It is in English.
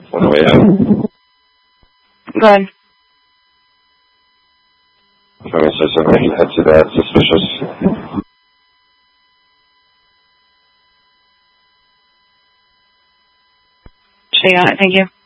What do we have? Go ahead. Trying to say something that's that suspicious. Thank you.